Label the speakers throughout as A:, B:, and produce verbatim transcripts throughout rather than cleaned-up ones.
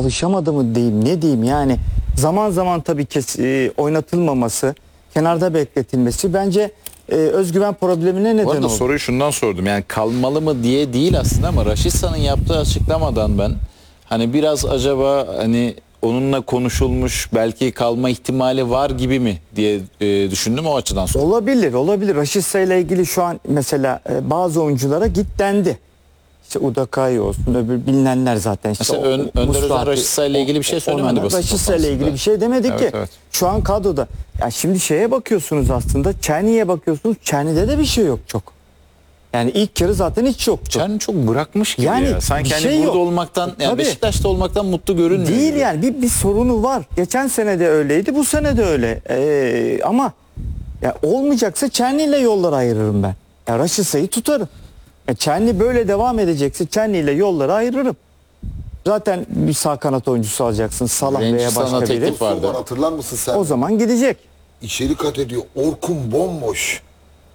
A: alışamadı mı diyeyim, ne diyeyim yani. Zaman zaman tabii ki e, oynatılmaması, kenarda bekletilmesi bence e, özgüven problemine neden
B: Bu arada
A: oldu.
B: soruyu şundan sordum. Yani kalmalı mı diye değil aslında ama Raşitsa'nın yaptığı açıklamadan ben hani biraz acaba hani onunla konuşulmuş, belki kalma ihtimali var gibi mi diye e, düşündüm, o açıdan sordum.
A: Olabilir, olabilir. Raşitsa ile ilgili şu an mesela e, bazı oyunculara git dendi. İşte Udakay olsun, öbür bilinenler zaten. İşte
B: Mesela Ön, Önder Özen Raşitsa ile ilgili bir şey söylemedi basın
A: Raşitsa ile ilgili bir şey demedi
B: evet,
A: ki.
B: Evet.
A: Şu an kadroda. Ya şimdi şeye bakıyorsunuz aslında. Çerni'ye bakıyorsunuz. Çerni'de de bir şey yok çok. Yani ilk yarı zaten hiç yoktu.
B: Çerni çok bırakmış gibi
A: Yani
B: ya. Sanki
A: bir
B: hani
A: şey
B: burada
A: yok.
B: olmaktan, yani
A: Tabii.
B: Beşiktaş'ta olmaktan mutlu görünmüyor.
A: Değil
B: gibi.
A: yani bir, bir sorunu var. Geçen sene de öyleydi, bu sene de öyle. Ee, ama ya olmayacaksa Çerni ile yolları ayırırım ben. Ya Raşitsa'yı tutarım. Ya Çerni böyle devam edecekse Çerni ile yolları ayırırım. Zaten bir sağ kanat oyuncusu alacaksın. Salah
B: Genç
A: veya
B: sana
A: başka biri.
B: teklif vardı.
C: Var, hatırlar mısın sen?
A: O zaman gidecek.
C: İçeri kat ediyor. Orkun bomboş.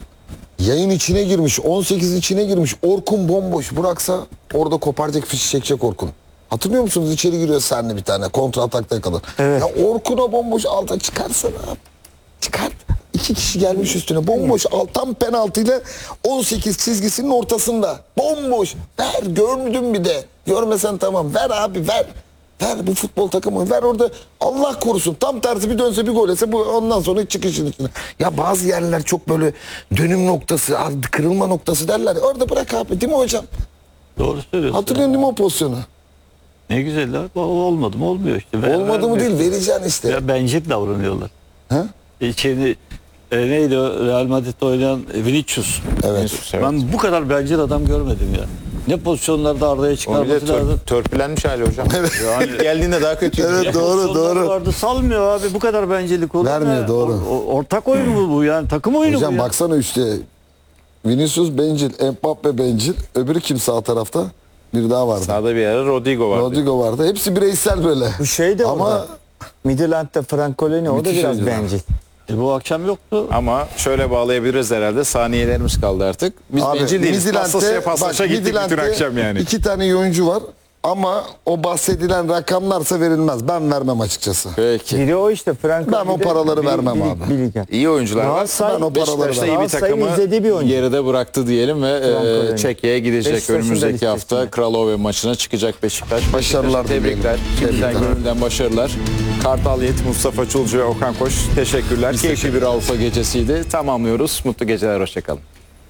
C: Yayın içine girmiş. on sekiz içine girmiş. Orkun bomboş. Bıraksa orada koparacak, fişi çekecek Orkun. Hatırlıyor musunuz? İçeri giriyor senle bir tane. Kontra atakta kadar.
A: Evet.
C: Ya Orkun'a bomboş alta çıkarsana. Çıkart. İki kişi gelmiş üstüne. Bomboş. Alttan penaltıyla on sekiz çizgisinin ortasında. Bomboş. Ver. Gördüm bir de. Görmesen tamam. Ver abi ver. Ver bu futbol takımı. Ver orada. Allah korusun. Tam tersi bir dönse bir gol etse bu ondan sonra çıkışın içine. Ya bazı yerler çok böyle dönüm noktası, kırılma noktası derler. Orada bırak abi. Değil mi hocam?
D: Doğru söylüyorsun.
C: Hatırlıyorsun değil mi o pozisyonu?
D: Ne güzel lan. O- Olmadı mı olmuyor işte. Ver-
C: Olmadı mı
D: vermiyor.
C: değil. Vereceksin işte.
D: Ya bencil davranıyorlar.
C: Ha?
D: E, Şeyini, e, neydi o Real Madrid'de oynayan e, Vinicius.
C: Evet.
B: Evet.
D: Ben bu kadar bencil adam görmedim ya. Ne pozisyonlarda araya
B: O bir de
D: çıkarması
B: tör,
D: lazım.
B: törpülenmiş hali hocam. Yani geldiğinde daha kötü.
C: Evet.
D: Ne
C: doğru,
D: pozisyonlar
C: doğru.
D: Vardı, salmıyor abi, bu kadar bencillik olur mu
C: Vermiyor,
D: ya?
C: doğru.
D: O- o- ortak oyun mu bu yani, takım oyunu
C: Hocam
D: bu ya.
C: baksana işte. Vinicius bencil, Mbappe bencil. Öbürü kim sağ tarafta? Bir daha vardı.
B: Sağda bir yerde Rodrigo vardı.
C: Rodrigo vardı. Hepsi bireysel böyle.
A: Bu şey de
C: Ama
A: orada. Midland'da Francolini o da
C: Müthiş
A: biraz
C: oyuncular.
A: bencil.
D: E, bu akşam yoktu.
B: Ama şöyle bağlayabiliriz herhalde. Saniyelerimiz kaldı artık. Biz
C: abi,
B: bencil değiliz.
C: Midland'de-
B: Paslaşa paslaşa
C: bak,
B: gittik bütün
C: Midland'de
B: akşam yani.
C: iki tane iyi oyuncu var. Ama o bahsedilen rakamlarsa verilmez. Ben vermem açıkçası.
B: Peki.
A: Biri o işte Franco.
C: Ben o
A: bir de
C: paraları
A: Bil-
C: vermem
A: Bil-
C: abi.
A: Bilgen.
B: İyi oyuncular var.
A: Galatasaray-
C: Ben o paraları
B: Beşiktaş'ta iyi bir
A: Galatasaray'ın
B: takımı
A: izlediği bir oyuncu.
B: geride bıraktı diyelim ve
A: Franco
B: e, Çekya'ya gidecek.
A: Beşiktaş'ın da
B: Önümüzdeki hafta
A: listesinde.
B: Kralove maçına çıkacak Beşiktaş.
C: Başarılar
B: Beşiktaş'a tebrikler.
C: dilerim.
B: Şimdiden
C: Tebrikler.
B: gönülden başarılar. Kartal Yiğit, Mustafa Çulcu ve Okan Koç teşekkürler. Keyifli bir Avrupa gecesiydi. Tamamlıyoruz. Mutlu geceler. Hoşçakalın.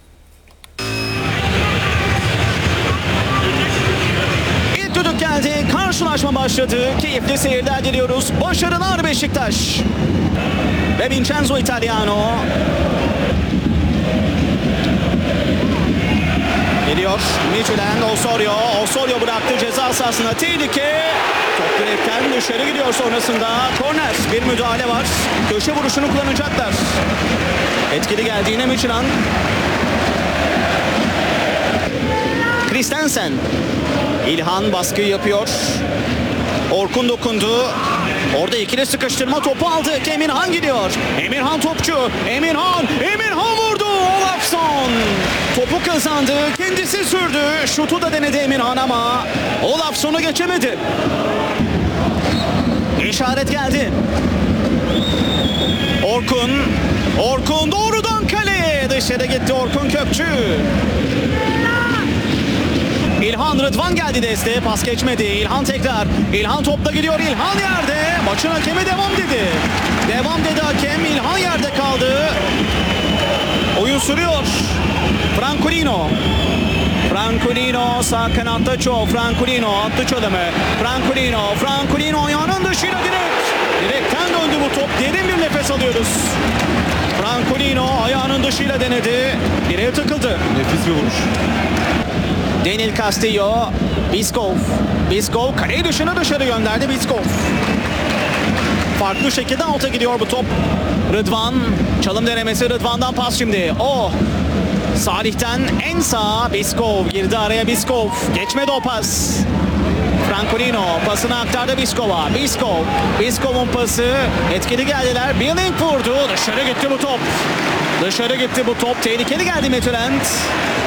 E: İlk düdük geldi. Karşılaşma başladı. Keyifli seyirler diliyoruz. Başarılar Beşiktaş. Ve Vincenzo Italiano. Geliyor. Midland, Osorio. Osorio bıraktı ceza sahasına. Tehlike. Top direkten dışarı gidiyor sonrasında. Korner. Bir müdahale var. Köşe vuruşunu kullanacaklar. Etkili geldi yine Midland. Christensen. İlhan baskı yapıyor. Orkun dokundu. Orada ikili sıkıştırma, topu aldı. Emirhan gidiyor. Emirhan topçu. Emirhan. Emirhan vurdu. Olafsson. Topu kazandı. Kendisi sürdü. Şutu da denedi Emirhan ama Olafsson'u geçemedi. İşaret geldi. Orkun. Orkun doğrudan kaleye. Dışarı gitti Orkun Kökçü. İlhan, Rıdvan geldi desteğe, pas geçmedi. İlhan tekrar. İlhan topla gidiyor. İlhan yerde. Maçın hakemi devam dedi. Devam dedi hakem. İlhan yerde kaldı. Oyun sürüyor. Francolino. Francolino sağ kanatta çok. Francolino attı çalımı. Francolino. Francolino ayağının dışıyla direkt. Direkten döndü bu top. Derin bir nefes alıyoruz. Francolino ayağının dışıyla denedi. Direğe takıldı.
B: Nefis bir vuruş.
E: Daniel Castillo, Biskov. Biskov kale dışına dışarı gönderdi Biskov. Farklı şekilde alta gidiyor bu top. Rıdvan, çalım denemesi Rıdvan'dan pas şimdi. O Salih'ten en sağa Biskov girdi araya Biskov. Geçmedi o pas. Francolino pasını aktardı Biskov'a. Biskov, Biskov'un pası etkili geldiler. Billing vurdu. Dışarı gitti bu top. Dışarı gitti bu top. Tehlikeli geldi Midland.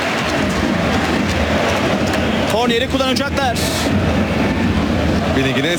E: Korneri kullanacaklar.
B: Bilingine